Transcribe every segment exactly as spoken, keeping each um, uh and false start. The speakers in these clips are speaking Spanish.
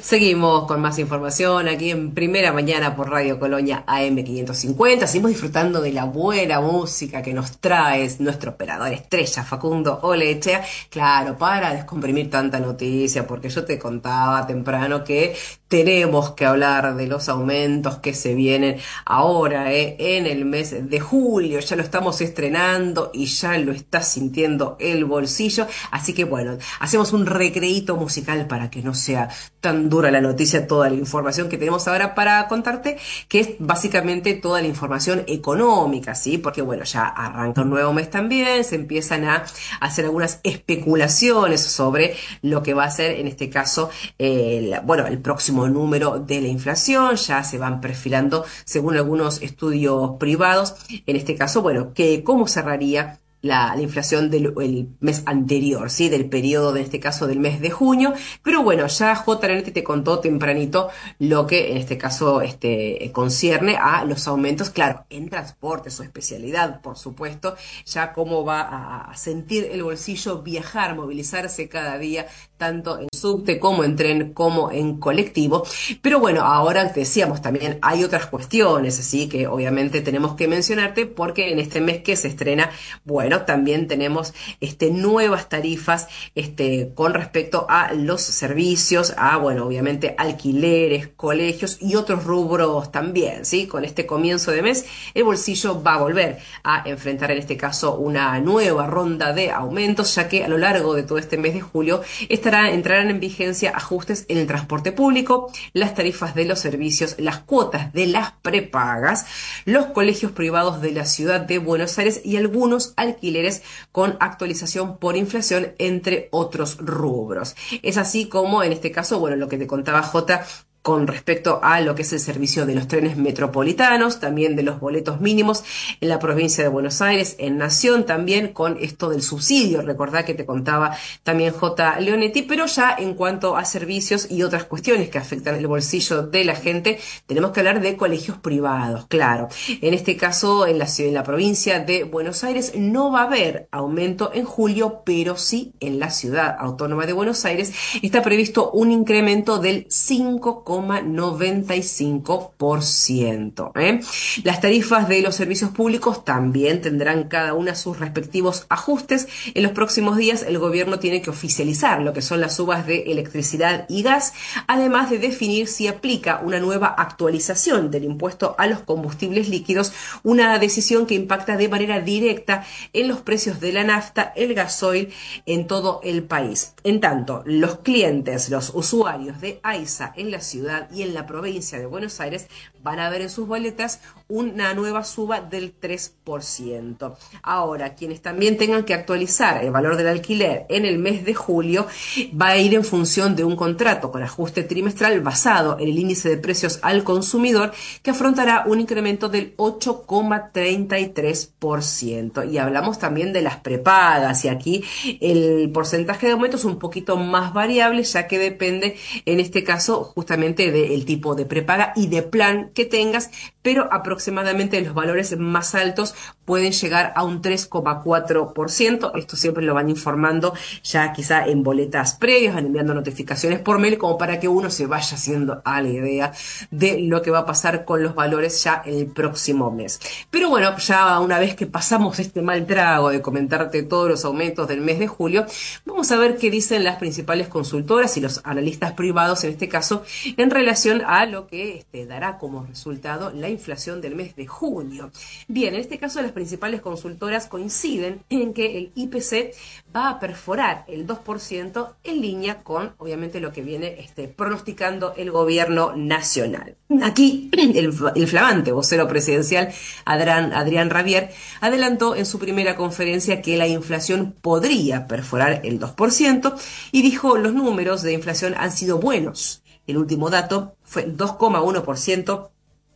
Seguimos con más información aquí en Primera Mañana por Radio Colonia A M quinientos cincuenta. Seguimos disfrutando de la buena música que nos trae nuestro operador estrella Facundo Olechea. Claro, para descomprimir tanta noticia, porque yo te contaba temprano que tenemos que hablar de los aumentos que se vienen ahora, eh, en el mes de julio. Ya lo estamos estrenando y ya lo está sintiendo el bolsillo. Así que bueno, hacemos un recreíto musical para que no sea tan dura la noticia, toda la información que tenemos ahora para contarte, que es básicamente toda la información económica, ¿sí? Porque bueno, ya arranca un nuevo mes también, se empiezan a hacer algunas especulaciones sobre lo que va a ser, en este caso, el, bueno, el próximo número de la inflación, ya se van perfilando según algunos estudios privados, en este caso, bueno, que cómo cerraría la, la inflación del el mes anterior, ¿sí? Del periodo, en este caso, del mes de junio. Pero bueno, ya J N T te contó tempranito lo que en este caso este, concierne a los aumentos, claro, en transporte, su especialidad, por supuesto, ya cómo va a, a sentir el bolsillo viajar, movilizarse cada día, tanto en subte como en tren como en colectivo. Pero bueno, ahora decíamos también hay otras cuestiones, así que obviamente tenemos que mencionarte porque en este mes que se estrena, bueno, también tenemos este, nuevas tarifas este, con respecto a los servicios, a, bueno, obviamente alquileres, colegios y otros rubros también, ¿sí? Con este comienzo de mes, el bolsillo va a volver a enfrentar en este caso una nueva ronda de aumentos, ya que a lo largo de todo este mes de julio estará, entrarán en vigencia ajustes en el transporte público, las tarifas de los servicios, las cuotas de las prepagas, los colegios privados de la ciudad de Buenos Aires y algunos alquileres con actualización por inflación, entre otros rubros. Es así como en este caso, bueno, lo que te contaba J con respecto a lo que es el servicio de los trenes metropolitanos, también de los boletos mínimos en la provincia de Buenos Aires, en Nación también, con esto del subsidio, recordá que te contaba también J. Leonetti, pero ya en cuanto a servicios y otras cuestiones que afectan el bolsillo de la gente, tenemos que hablar de colegios privados, claro. En este caso, en la, en la provincia de Buenos Aires no va a haber aumento en julio, pero sí en la ciudad autónoma de Buenos Aires está previsto un incremento del cinco coma noventa y cinco por ciento. ¿eh? Las tarifas de los servicios públicos también tendrán cada una sus respectivos ajustes. En los próximos días el gobierno tiene que oficializar lo que son las subas de electricidad y gas, además de definir si aplica una nueva actualización del impuesto a los combustibles líquidos, una decisión que impacta de manera directa en los precios de la nafta, el gasoil en todo el país. En tanto, los clientes, los usuarios de AISA en la ciudad y en la provincia de Buenos Aires van a ver en sus boletas una nueva suba del tres por ciento. Ahora, quienes también tengan que actualizar el valor del alquiler en el mes de julio, va a ir en función de un contrato con ajuste trimestral basado en el índice de precios al consumidor, que afrontará un incremento del ocho coma treinta y tres por ciento. Y hablamos también de las prepagas, y aquí el porcentaje de aumento es un poquito más variable, ya que depende, en este caso, justamente del tipo de prepaga y de plan que tengas, pero aproximadamente los valores más altos pueden llegar a un tres coma cuatro por ciento. Esto siempre lo van informando ya quizá en boletas previas, van enviando notificaciones por mail como para que uno se vaya haciendo a la idea de lo que va a pasar con los valores ya el próximo mes. Pero bueno, ya una vez que pasamos este mal trago de comentarte todos los aumentos del mes de julio, vamos a ver qué dicen las principales consultoras y los analistas privados, en este caso, en relación a lo que este, dará como resultado la inflación del mes de junio. Bien, en este caso las principales consultoras coinciden en que el I P C va a perforar el dos por ciento en línea con, obviamente, lo que viene este, pronosticando el gobierno nacional. Aquí el, el flamante vocero presidencial Adrián, Adrián Rabier adelantó en su primera conferencia que la inflación podría perforar el dos por ciento y dijo los números de inflación han sido buenos. El último dato fue el dos coma uno por ciento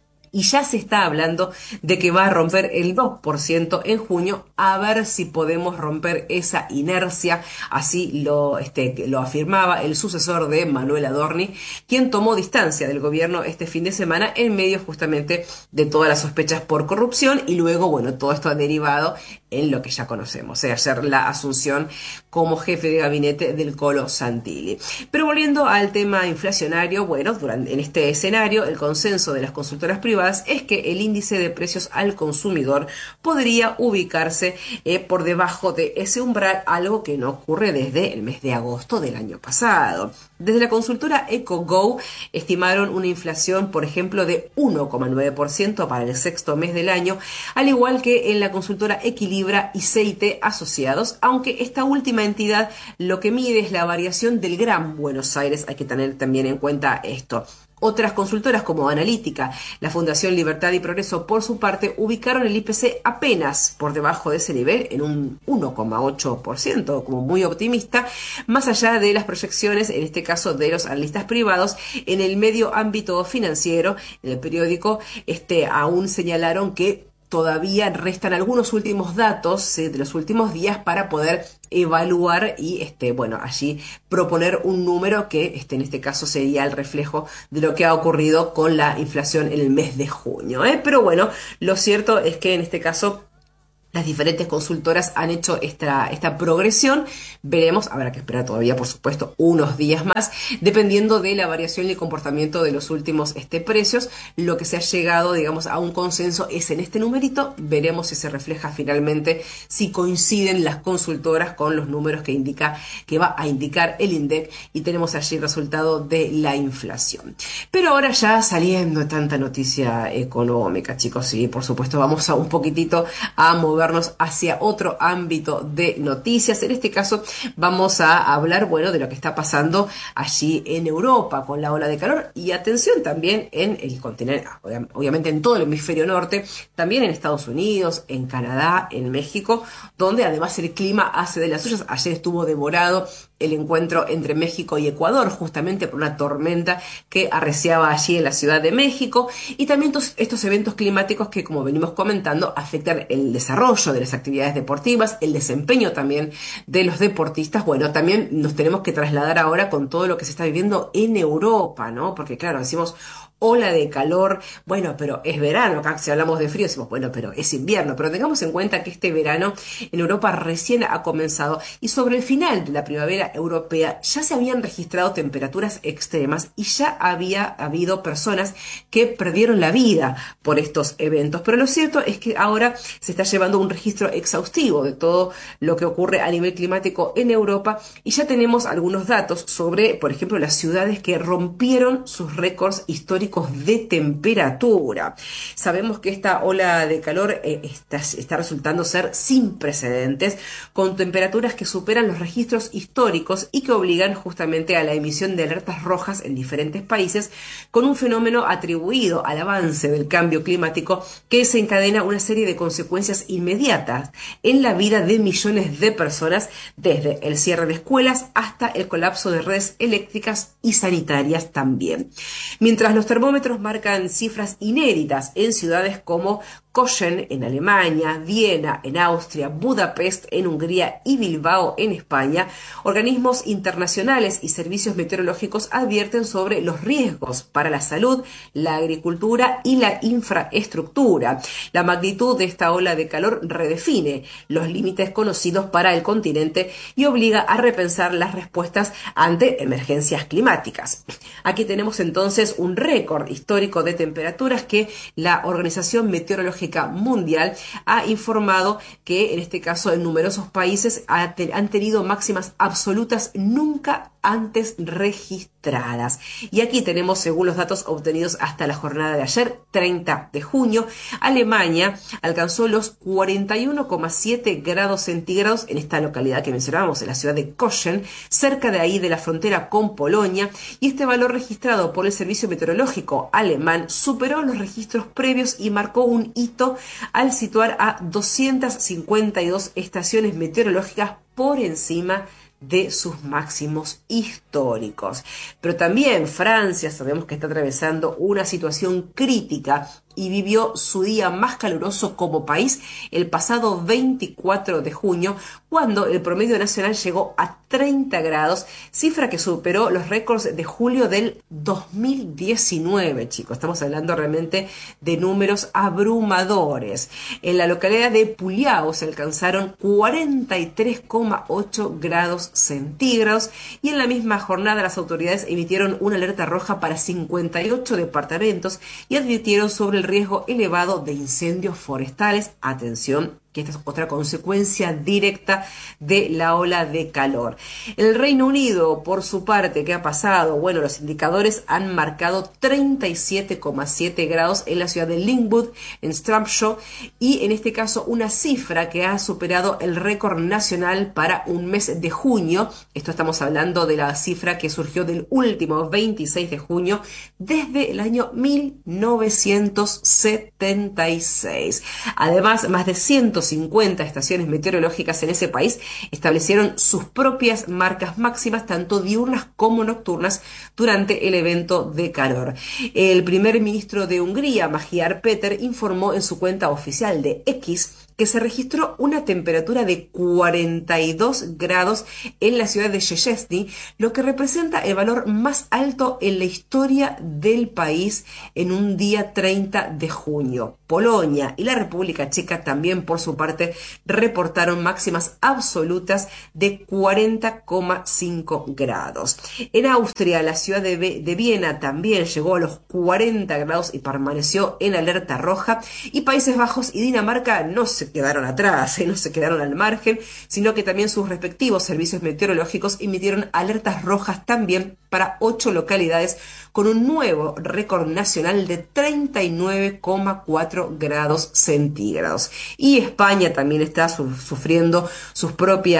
y ya se está hablando de que va a romper el dos por ciento en junio, a ver si podemos romper esa inercia. Así lo, este, lo afirmaba el sucesor de Manuel Adorni, quien tomó distancia del gobierno este fin de semana en medio justamente de todas las sospechas por corrupción, y luego, bueno, todo esto ha derivado en lo que ya conocemos, es ayer la asunción como jefe de gabinete del Colo Santilli. Pero volviendo al tema inflacionario, bueno, durante, en este escenario, el consenso de las consultoras privadas es que el índice de precios al consumidor podría ubicarse eh, por debajo de ese umbral, algo que no ocurre desde el mes de agosto del año pasado. Desde la consultora EcoGo estimaron una inflación, por ejemplo, de uno coma nueve por ciento para el sexto mes del año, al igual que en la consultora Equilibra y C I T asociados, aunque esta última entidad lo que mide es la variación del Gran Buenos Aires. Hay que tener también en cuenta esto. Otras consultoras como Analítica, la Fundación Libertad y Progreso, por su parte, ubicaron el I P C apenas por debajo de ese nivel, en un uno coma ocho por ciento, como muy optimista, más allá de las proyecciones, en este caso de los analistas privados. En el medio ámbito financiero, en el periódico, este, aún señalaron que todavía restan algunos últimos datos eh, de los últimos días para poder evaluar y este bueno allí proponer un número que este en este caso sería el reflejo de lo que ha ocurrido con la inflación en el mes de junio, ¿eh? Pero bueno, lo cierto es que en este caso las diferentes consultoras han hecho esta, esta progresión. Veremos, habrá que esperar todavía, por supuesto, unos días más, dependiendo de la variación y el comportamiento de los últimos este, precios. Lo que se ha llegado, digamos, a un consenso es en este numerito. Veremos si se refleja finalmente, si coinciden las consultoras con los números que indica, que va a indicar el INDEC, y tenemos allí el resultado de la inflación. Pero ahora ya saliendo de tanta noticia económica, chicos, sí, por supuesto, vamos a un poquitito a mover hacia otro ámbito de noticias. En este caso vamos a hablar, bueno, de lo que está pasando allí en Europa con la ola de calor, y atención también en el continente, obviamente en todo el hemisferio norte, también en Estados Unidos, en Canadá, en México, donde además el clima hace de las suyas. Ayer estuvo devorado el encuentro entre México y Ecuador, justamente por una tormenta que arreciaba allí en la Ciudad de México, y también estos, estos eventos climáticos que, como venimos comentando, afectan el desarrollo de las actividades deportivas, el desempeño también de los deportistas. Bueno, también nos tenemos que trasladar ahora con todo lo que se está viviendo en Europa, ¿no? Porque claro, decimos ola de calor, bueno, pero es verano. Acá si hablamos de frío decimos, bueno, pero es invierno. Pero tengamos en cuenta que este verano en Europa recién ha comenzado, y sobre el final de la primavera europea ya se habían registrado temperaturas extremas y ya había habido personas que perdieron la vida por estos eventos. Pero lo cierto es que ahora se está llevando un registro exhaustivo de todo lo que ocurre a nivel climático en Europa, y ya tenemos algunos datos sobre, por ejemplo, las ciudades que rompieron sus récords históricos de temperatura. Sabemos que esta ola de calor eh, está, está resultando ser sin precedentes, con temperaturas que superan los registros históricos y que obligan justamente a la emisión de alertas rojas en diferentes países, con un fenómeno atribuido al avance del cambio climático que desencadena una serie de consecuencias inmediatas en la vida de millones de personas, desde el cierre de escuelas hasta el colapso de redes eléctricas y sanitarias también. Mientras los termómetros marcan cifras inéditas en ciudades como Cochem en Alemania, Viena en Austria, Budapest en Hungría y Bilbao en España, organismos internacionales y servicios meteorológicos advierten sobre los riesgos para la salud, la agricultura y la infraestructura. La magnitud de esta ola de calor redefine los límites conocidos para el continente y obliga a repensar las respuestas ante emergencias climáticas. Aquí tenemos entonces un récord histórico de temperaturas que la Organización Meteorológica Mundial ha informado que en este caso en numerosos países ha te- han tenido máximas absolutas nunca antes registradas. Y aquí tenemos, según los datos obtenidos hasta la jornada de ayer, treinta de junio, Alemania alcanzó los cuarenta y uno coma siete grados centígrados en esta localidad que mencionábamos, en la ciudad de Cochem, cerca de ahí de la frontera con Polonia, y este valor registrado por el Servicio Meteorológico alemán superó los registros previos y marcó un hito al situar a doscientas cincuenta y dos estaciones meteorológicas por encima de sus máximos históricos. Pero también Francia sabemos que está atravesando una situación crítica y vivió su día más caluroso como país el pasado veinticuatro de junio, cuando el promedio nacional llegó a treinta grados, cifra que superó los récords de julio del dos mil diecinueve, chicos. Estamos hablando realmente de números abrumadores. En la localidad de Puliao se alcanzaron cuarenta y tres coma ocho grados centígrados y en la misma jornada las autoridades emitieron una alerta roja para cincuenta y ocho departamentos y advirtieron sobre el riesgo elevado de incendios forestales. Atención, que esta es otra consecuencia directa de la ola de calor. El Reino Unido, por su parte, ¿qué ha pasado? Bueno, los indicadores han marcado treinta y siete coma siete grados en la ciudad de Linwood, en Strathmore, y en este caso una cifra que ha superado el récord nacional para un mes de junio. Esto estamos hablando de la cifra que surgió del último veintiséis de junio desde el año mil novecientos setenta y seis. Además, más de ciento cincuenta estaciones meteorológicas en ese país establecieron sus propias marcas máximas, tanto diurnas como nocturnas, durante el evento de calor. El primer ministro de Hungría, Magyar Péter, informó en su cuenta oficial de X que se registró una temperatura de cuarenta y dos grados en la ciudad de Szczecin, lo que representa el valor más alto en la historia del país en un día treinta de junio. Polonia y la República Checa también, por su parte, reportaron máximas absolutas de cuarenta coma cinco grados. En Austria, la ciudad de, de Viena también llegó a los cuarenta grados y permaneció en alerta roja, y Países Bajos y Dinamarca no se quedaron atrás, ¿eh? no se quedaron al margen, sino que también sus respectivos servicios meteorológicos emitieron alertas rojas también para ocho localidades, con un nuevo récord nacional de treinta y nueve coma cuatro grados centígrados. Y España también está su- sufriendo sus propias